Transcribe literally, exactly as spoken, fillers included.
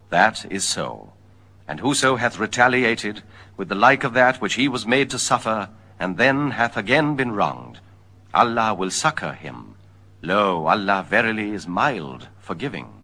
That is so. And whoso hath retaliated with the like of that which he was made to suffer, and then hath again been wronged, Allah will succor him. Lo, Allah verily is mild, forgiving.